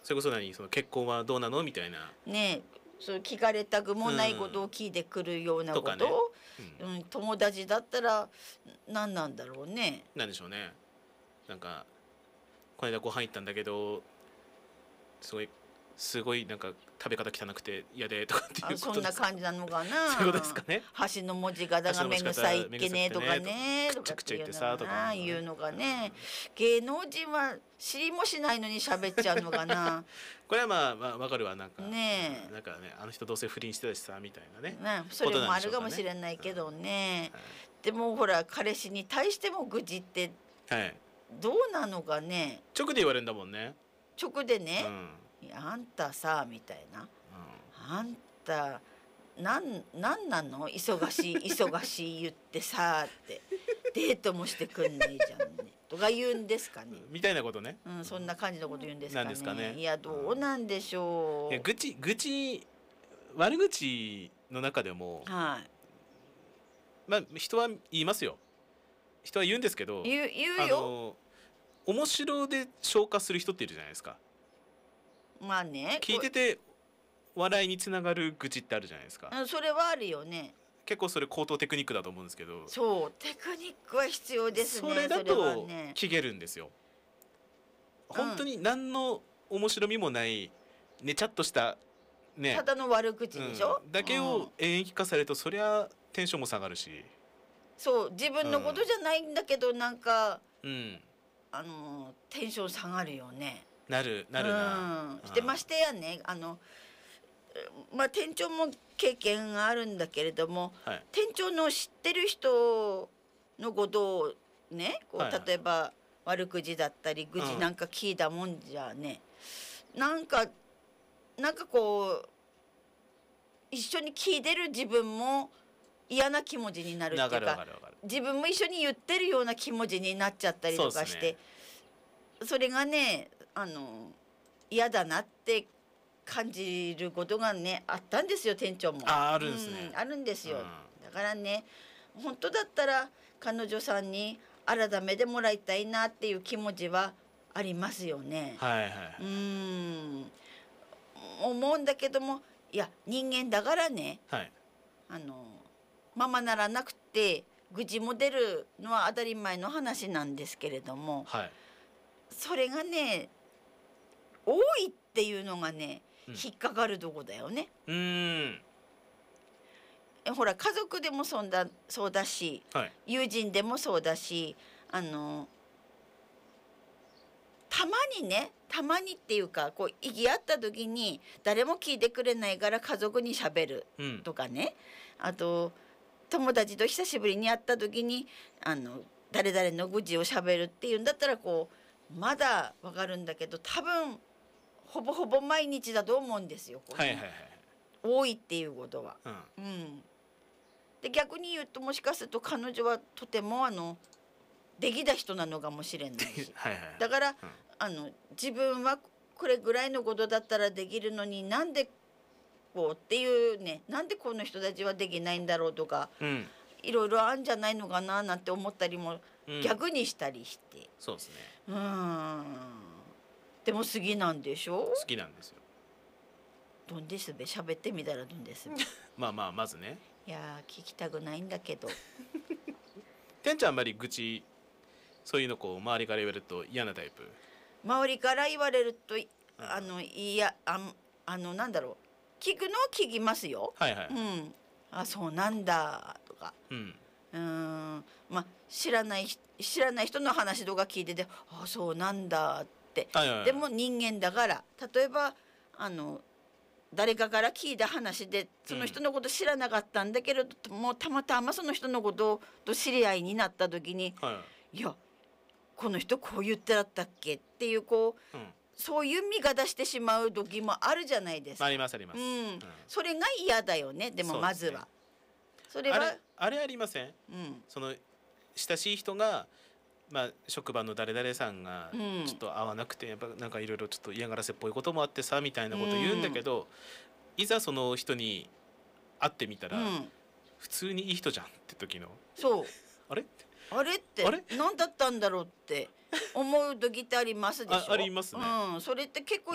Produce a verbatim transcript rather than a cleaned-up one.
それこそ何その結婚はどうなのみたいなねえ、そう聞かれたくもないことを聞いてくるようなことを、 とかねうんうん、友達だったら何なんだろうね。 なんでしょうね。なんかこの間ご飯行ったんだけどすごいすごいなんか食べ方汚くて嫌でとかっていうことですか。 そんな感じなのかな。 そういうことですかね。 橋の文字柄がめぐさいっけねとかねとかっていうのかな、言うのがね。芸能人は知りもしないのに喋っちゃうのかな。 これはまあまあわかるわ。なんかねえ、 なんかね、あの人どうせ不倫してたしさみたいなね。 ね、それもあるかもしれないけどね。 はい、 でもほら彼氏に対しても愚痴ってどうなのかね。 直で言われるんだもんね。 直でね、 うん、 いやあんたさみたいな、 うん、 あんたなんなんなの忙しい忙しい言ってさってデートもしてくんないじゃんねとか言うんですかね。 みたいなことね、 うん、そんな感じのこと言うんですかね。 なんですかね。 いやどうなんでしょう。 いや愚痴愚痴悪口の中でも、 はい、 まあ人は言いますよ。人は言うんですけど、 言う言うよ。 面白で消化する人っているじゃないですか。 まあね、 聞いてて笑いにつながる愚痴ってあるじゃないですか。 うん、それはあるよね。 結構それ高等テクニックだと思うんですけど、 そうテクニックは必要ですね。 それだそれとはね聞けるんですよ。本当に何の面白みもないねちゃっとしたねただの悪口でしょ、 うん、だけを延々聞かされると、そりゃテンションも下がるし、 そう自分のことじゃないんだけど、なんか、 うん、 あのテンション下がるよね。 なるなるな、 うん、してましてやね、あのまあ店長も経験があるんだけれども、 はい、 店長の知ってる人のことをねこう、 はいはい、 例えば悪口だったり愚痴なんか聞いたもんじゃね、うん、なんかなんかこう一緒に聞いてる自分も嫌な気持ちになるっていうか、自分も一緒に言ってるような気持ちになっちゃったりとかして、 そ,、ね、それがねあの嫌だなって感じることがねあったんですよ。店長もあ, あるんですね、 うん、あるんですよ、 うん、 だからね本当だったら彼女さんに改めてもらいたいなっていう気持ちはありますよね。 はいはい、はい、 うん思うんだけども、いや人間だからね、 はい、 あのままならなくて愚痴も出るのは当たり前の話なんですけれども、 はい、 それがね多いっていうのがね、うん、引っかかるとこだよね。 うーんほら家族でもそうだ、そうだし、はい、友人でもそうだし、あのたまにねたまにっていうかこう意義あった時に誰も聞いてくれないから家族にしゃべるとかね、うん、あと友達と久しぶりに会った時にあの誰々の愚痴をしゃべるっていうんだったらこうまだわかるんだけど、多分ほぼほぼ毎日だと思うんですよ、 はいはいはい、 多いっていうことは、 うんうん、で逆に言うともしかすると彼女はとてもあのできた人なのかもしれないしはい、はい、だから、うん、あの自分はこれぐらいのことだったらできるのになんでこうっていうね、なんでこの人たちはできないんだろうとか、うん、いろいろあるんじゃないのかななんて思ったりも逆にしたりして、うん、 そうですね。 うん、でも好きなんでしょ。 好きなんですよ。 どんですべ、喋ってみたらどんですべまあまあまずね、 いや聞きたくないんだけどてんちゃんあんまり愚痴そういうのこう周りから言われると嫌なタイプ。 周りから言われるとあのいや あ, あのなんだろう、聞くのは聞きますよ。 はいはい、 うん、あそうなんだとか、うん、うーんまあ知らない知らない人の話とか聞いててあそうなんだって、はいはいはい、でも人間だから例えばあの誰かから聞いた話でその人のこと知らなかったんだけれど、うん、もうたまたまその人のことと知り合いになった時に、はいはい、いやこの人こう言ってだったっけっていうこう、うん、そういう見方してしまう時もあるじゃないですか。 ありますあります、うんうん、 それが嫌だよね。でもまずは そ,、ね、それはあれ、あれありません、うん、その親しい人が、まあ、職場の誰々さんがちょっと合わなくて、やっぱなんかいろいろちょっと嫌がらせっぽいこともあってさみたいなこと言うんだけど、うん、いざその人に会ってみたら、うん、普通にいい人じゃんって時のそうあれあれって何だったんだろうって思う時ってありますでしょ。 あ, ありますね、 うん、それって結構